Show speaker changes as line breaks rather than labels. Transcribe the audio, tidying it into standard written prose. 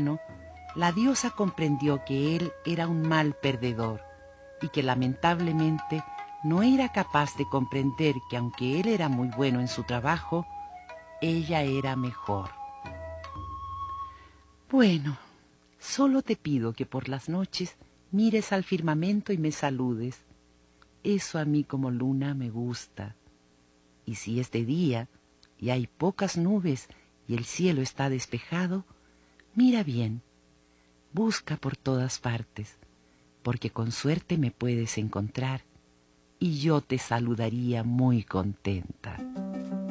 mano, la diosa comprendió que él era un mal perdedor y que lamentablemente no era capaz de comprender que aunque él era muy bueno en su trabajo, ella era mejor. Bueno, solo te pido que por las noches mires al firmamento y me saludes. Eso a mí como luna me gusta. Y si es de día y hay pocas nubes y el cielo está despejado, mira bien, busca por todas partes, porque con suerte me puedes encontrar y yo te saludaría muy contenta.